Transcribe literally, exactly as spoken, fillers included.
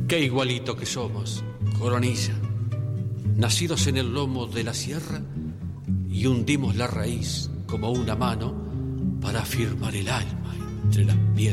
Qué igualito que somos, Coronilla, nacidos en el lomo de la sierra, y hundimos la raíz como una mano para afirmar el alma entre las piedras.